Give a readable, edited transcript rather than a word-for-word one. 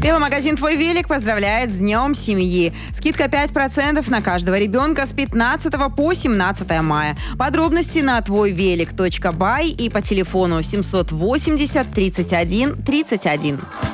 Веломагазин «Твой велик» поздравляет с Днем семьи. Скидка 5% на каждого ребенка с 15 по 17 мая. Подробности на твойвелик.бай и по телефону 780 31 31.